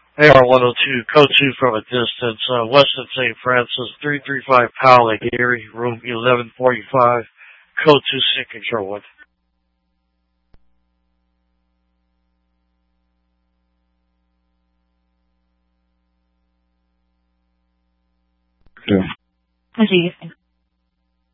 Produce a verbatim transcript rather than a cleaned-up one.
A R one oh two, code two from a distance, uh, Weston Saint Francis, three three five Powell, Lake Erie, room eleven forty-five, code two, sync control one. Yeah.